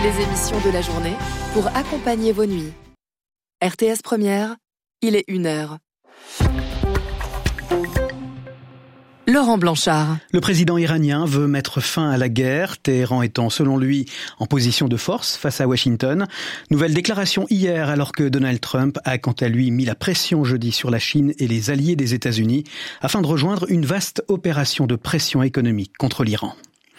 toutes les émissions de la journée pour accompagner vos nuits. RTS Première, il est 1h. Laurent Blanchard. Le président iranien veut mettre fin à la guerre, Téhéran étant selon lui en position de force face à Washington. Nouvelle déclaration hier alors que Donald Trump a quant à lui mis la pression jeudi sur la Chine et les alliés des États-Unis afin de rejoindre une vaste opération de pression économique contre l'Iran.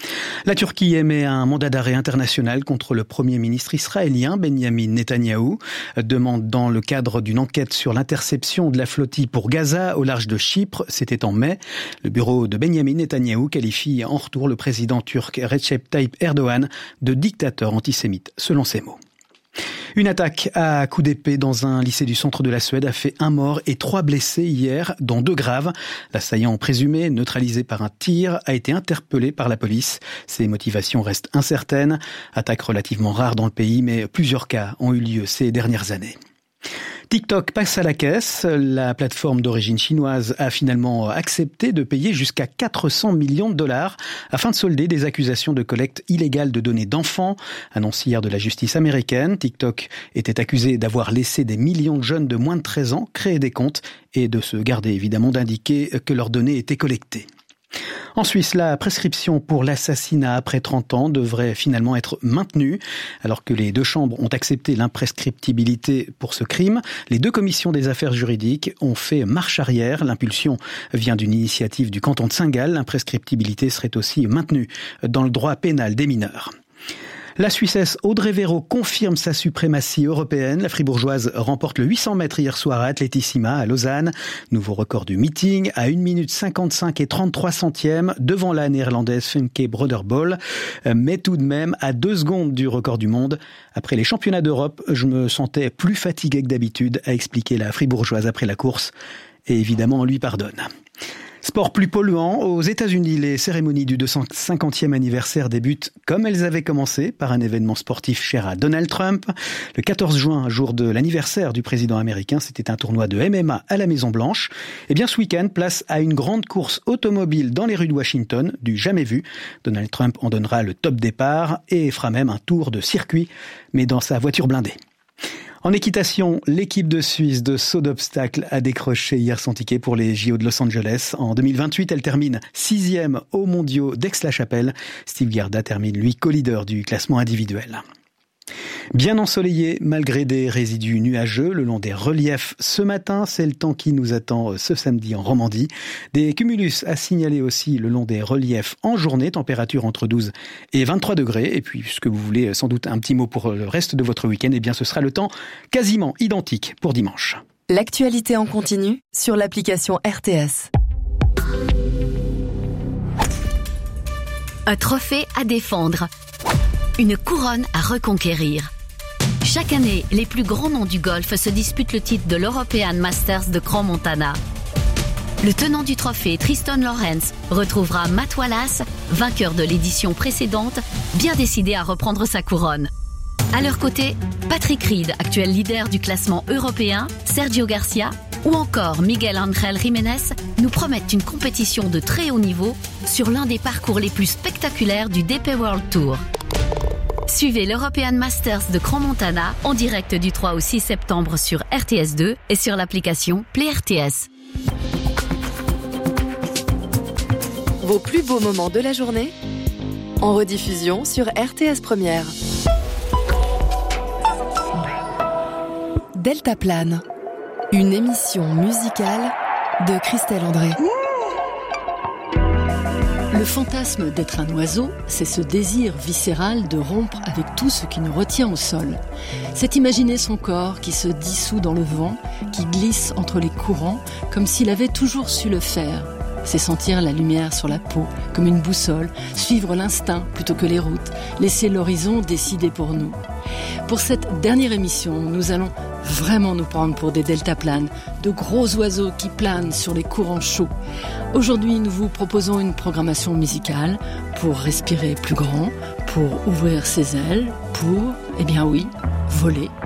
La Turquie émet un mandat d'arrêt international contre le Premier ministre israélien Benjamin Netanyahou, demande dans le cadre d'une enquête sur l'interception de la flottille pour Gaza au large de Chypre, c'était en mai. Le bureau de Benjamin Netanyahou qualifie en retour le président turc Recep Tayyip Erdogan de dictateur antisémite, selon ses mots. Une attaque à coups d'épée dans un lycée du centre de la Suède a fait 1 mort et 3 blessés hier, dont 2 graves. L'assaillant présumé, neutralisé par un tir, a été interpellé par la police. Ses motivations restent incertaines. Attaque relativement rare dans le pays, mais plusieurs cas ont eu lieu ces dernières années. TikTok passe à la caisse. La plateforme d'origine chinoise a finalement accepté de payer jusqu'à 400 millions de dollars afin de solder des accusations de collecte illégale de données d'enfants. Annonce hier de la justice américaine, TikTok était accusé d'avoir laissé des millions de jeunes de moins de 13 ans créer des comptes et de se garder évidemment d'indiquer que leurs données étaient collectées. En Suisse, la prescription pour l'assassinat après 30 ans devrait finalement être maintenue. Alors que les 2 chambres ont accepté l'imprescriptibilité pour ce crime, les 2 commissions des affaires juridiques ont fait marche arrière. L'impulsion vient d'une initiative du canton de Saint-Gall. L'imprescriptibilité serait aussi maintenue dans le droit pénal des mineurs. La Suissesse Audrey Véro confirme sa suprématie européenne. La Fribourgeoise remporte le 800 mètres hier soir à Atletissima à Lausanne. Nouveau record du meeting à 1 minute 55 et 33 centièmes devant la néerlandaise Femke Broderbol. Mais tout de même à 2 secondes du record du monde. Après les championnats d'Europe, je me sentais plus fatigué que d'habitude, a expliqué la Fribourgeoise après la course. Et évidemment, on lui pardonne. Sport plus polluant, aux États-Unis, les cérémonies du 250e anniversaire débutent comme elles avaient commencé, par un événement sportif cher à Donald Trump. Le 14 juin, jour de l'anniversaire du président américain, c'était un tournoi de MMA à la Maison-Blanche. Eh bien, ce week-end, place à une grande course automobile dans les rues de Washington, du jamais vu. Donald Trump en donnera le top départ et fera même un tour de circuit, mais dans sa voiture blindée. En équitation, l'équipe de Suisse de saut d'obstacles a décroché hier son ticket pour les JO de Los Angeles. En 2028, elle termine 6e aux mondiaux d'Aix-la-Chapelle. Steve Garda termine, lui, co-leader du classement individuel. Bien ensoleillé, malgré des résidus nuageux le long des reliefs ce matin. C'est le temps qui nous attend ce samedi en Romandie. Des cumulus à signaler aussi le long des reliefs en journée. Température entre 12 et 23 degrés. Et puis, puisque vous voulez sans doute un petit mot pour le reste de votre week-end, eh bien, ce sera le temps quasiment identique pour dimanche. L'actualité en continu sur l'application RTS. Un trophée à défendre. Une couronne à reconquérir. Chaque année, les plus grands noms du golf se disputent le titre de l'European Masters de Crans-Montana. Le tenant du trophée, Tristan Lawrence, retrouvera Matt Wallace, vainqueur de l'édition précédente, bien décidé à reprendre sa couronne. À leur côté, Patrick Reed, actuel leader du classement européen, Sergio Garcia ou encore Miguel Ángel Jiménez nous promettent une compétition de très haut niveau sur l'un des parcours les plus spectaculaires du DP World Tour. Suivez l'European Masters de Crans-Montana en direct du 3 au 6 septembre sur RTS2 et sur l'application Play RTS. Vos plus beaux moments de la journée en rediffusion sur RTS Première. Deltaplane, une émission musicale de Christelle André. Le fantasme d'être un oiseau, c'est ce désir viscéral de rompre avec tout ce qui nous retient au sol. C'est imaginer son corps qui se dissout dans le vent, qui glisse entre les courants, comme s'il avait toujours su le faire. C'est sentir la lumière sur la peau, comme une boussole, suivre l'instinct plutôt que les routes, laisser l'horizon décider pour nous. Pour cette dernière émission, nous allons vraiment nous prendre pour des deltaplanes, de gros oiseaux qui planent sur les courants chauds. Aujourd'hui, nous vous proposons une programmation musicale pour respirer plus grand, pour ouvrir ses ailes, pour, eh bien oui, voler.